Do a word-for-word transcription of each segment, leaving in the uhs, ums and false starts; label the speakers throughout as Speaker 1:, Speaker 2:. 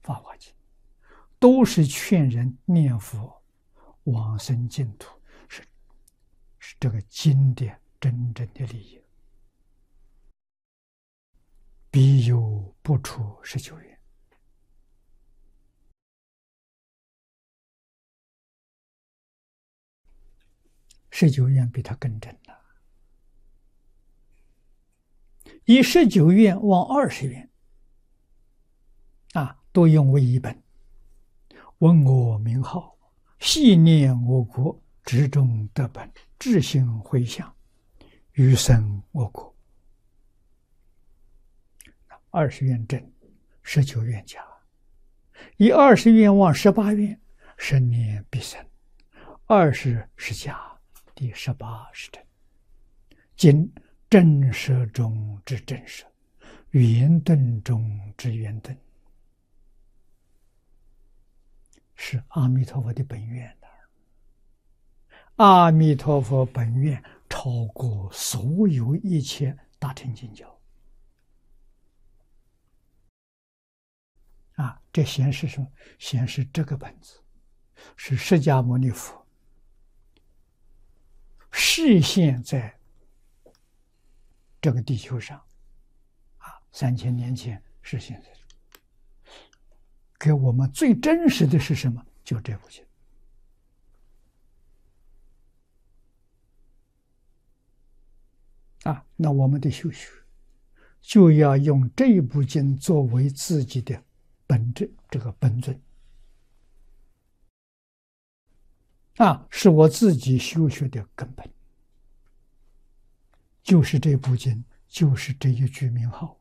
Speaker 1: 法华经》，都是劝人念佛、往生净土，是是这个经典真正的利益。必有不出十九愿。十九愿比他更真了，以十九愿往二十愿，啊，都用为一本。闻我名号，细念我国，至终得本，至心回向，余生我国。二十愿真，十九愿假。以二十愿往十八愿，十年必生。二十是假，第十八是真。今正舍中之正舍，圆顿中之圆顿，是阿弥陀佛的本愿的。阿弥陀佛本愿超过所有一切大乘经教。啊，这显示什么？显示这个本子是释迦牟尼佛示现在这个地球上，啊，三千年前示现在这，给我们最真实的是什么？就这部经。啊，那我们的修学就要用这一部经作为自己的本质，这个本尊。啊，是我自己修学的根本，就是这部经，就是这一句名号。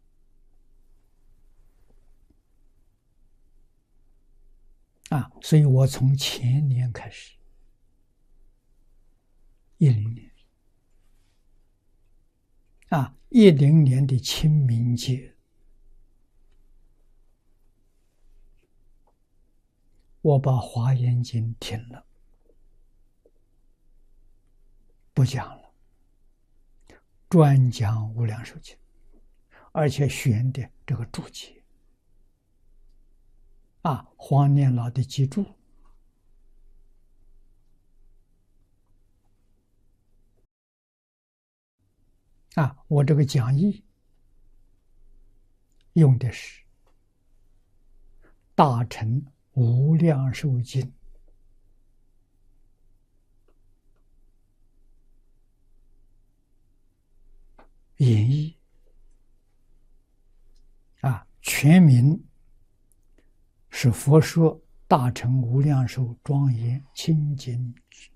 Speaker 1: 啊，所以我从前年开始，一零年，啊，一零年的清明节，我把《华严经》停了，不讲了，专讲《无量寿经》，而且选的这个注解，啊，黄念老的记注，啊，我这个讲义用的是大乘无量寿经演义，啊，全名是佛说大乘无量寿庄严清净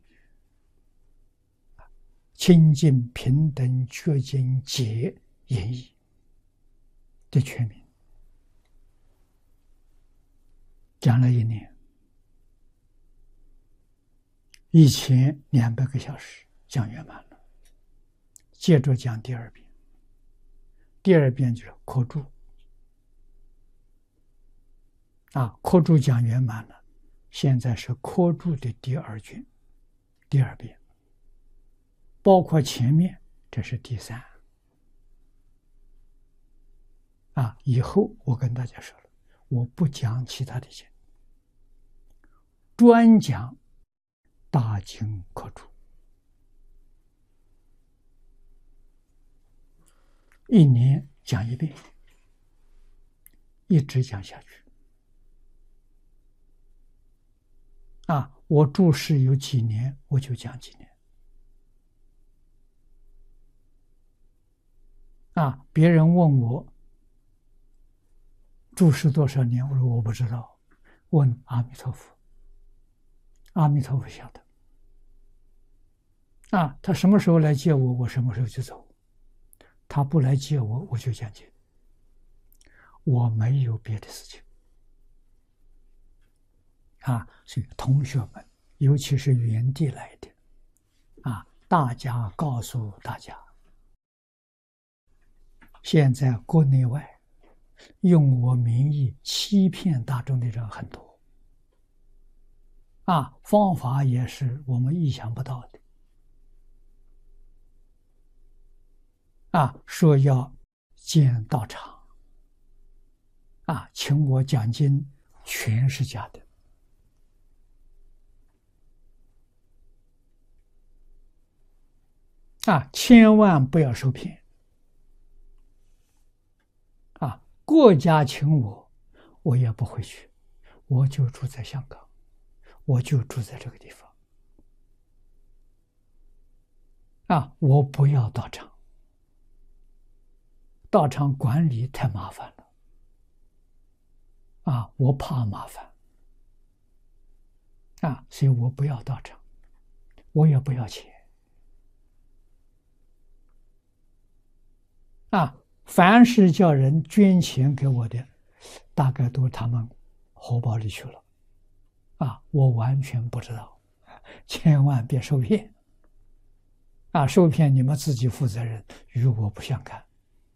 Speaker 1: 清净平等觉经解演义的全名，讲了一年，一千两百个小时讲圆满了。接着讲第二遍，第二遍就是课注，啊，课注讲圆满了，现在是课注的第二卷，第二遍，包括前面，这是第三。啊，以后我跟大家说了，我不讲其他的经，专讲大经课注，一年讲一遍，一直讲下去。啊，我注释有几年，我就讲几年。啊，别人问我注释多少年，我说我不知道，问阿弥陀佛，阿弥陀佛晓得。啊，他什么时候来接我，我什么时候就走；他不来接我，我就讲经。我没有别的事情。啊，所以同学们，尤其是原地来的，啊，大家告诉大家，现在国内外用我名义欺骗大众的人很多，啊，方法也是我们意想不到的，啊，说要建道场， 啊，请我讲经，全是假的。啊，千万不要受骗。啊，国家请我，我也不会去，我就住在香港，我就住在这个地方。啊，我不要道场，道场管理太麻烦了。啊，我怕麻烦。啊，所以我不要道场，我也不要钱。啊，凡是叫人捐钱给我的，大概都是他们荷包里去了。啊，我完全不知道，千万别受骗。啊，受骗你们自己负责任，与我不相干。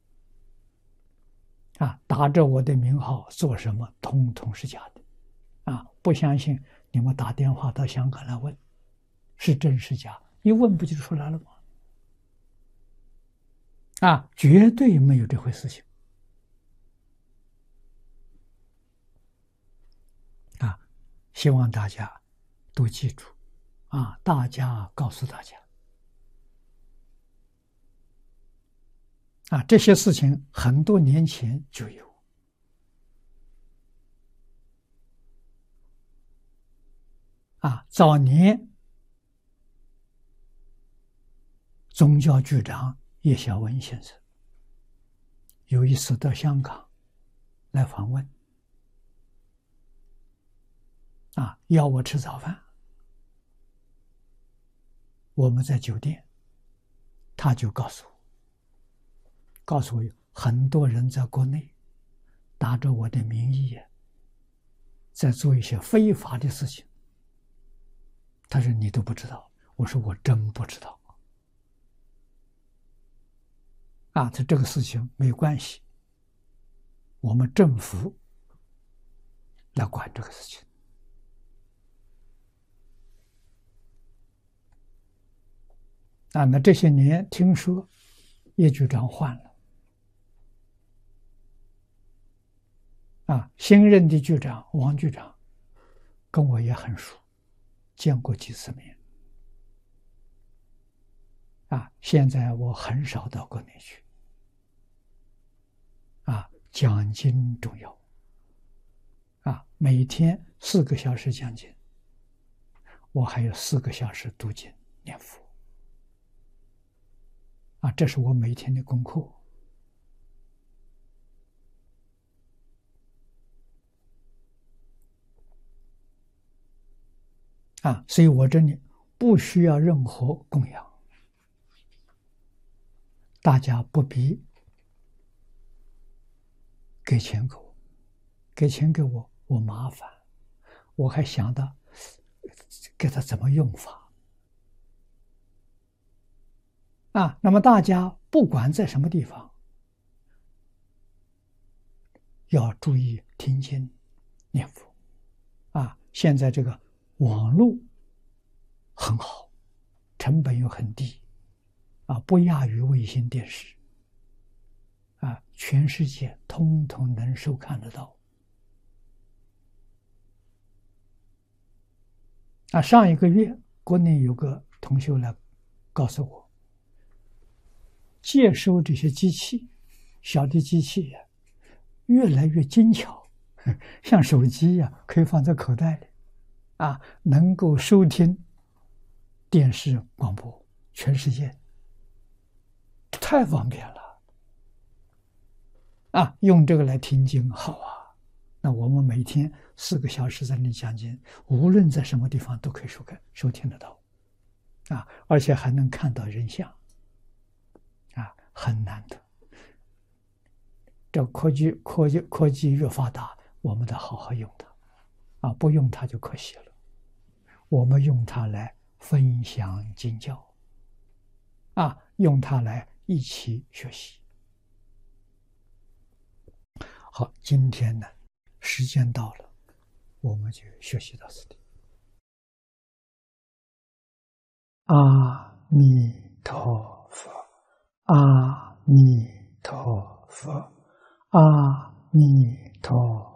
Speaker 1: 啊，打着我的名号做什么，通通是假的。啊，不相信你们打电话到香港来问，是真是假？一问不就出来了吗？啊，绝对没有这回事情。啊，希望大家都记住。啊，大家告诉大家。啊，这些事情很多年前就有。啊，早年宗教局长叶小文先生有一次到香港来访问，啊，邀我吃早饭。我们在酒店，他就告诉我，告诉我很多人在国内打着我的名义在做一些非法的事情。他说你都不知道，我说我真不知道。啊，这这个事情没关系，我们政府来管这个事情。啊，那这些年听说叶局长换了。啊，新任的局长王局长跟我也很熟，见过几次面。啊，现在我很少到国内去。啊，讲经重要。啊，每天四个小时讲经，我还有四个小时读经念佛。啊，这是我每天的功课。啊，所以我这里不需要任何供养，大家不必给钱给我，给钱给我我麻烦，我还想到给他怎么用法。啊，那么大家不管在什么地方，要注意听经念佛。啊，现在这个网络很好，成本又很低。啊，不亚于卫星电视。啊，全世界通通能收看得到。啊，上一个月国内有个同学来告诉我，接收这些机器，小的机器呀，越来越精巧，像手机呀，可以放在口袋里。啊，能够收听电视广播，全世界太方便了。啊，用这个来听经好啊。那我们每天四个小时在那里讲经，无论在什么地方都可以收看收听得到。啊，而且还能看到人像。啊，很难得。这科技科技科技越发达，我们得好好用它。啊，不用它就可惜了。我们用它来分享经教。啊，用它来一起学习。好，今天呢，时间到了，我们就学习到这里。阿弥陀佛，阿弥陀佛，阿弥陀。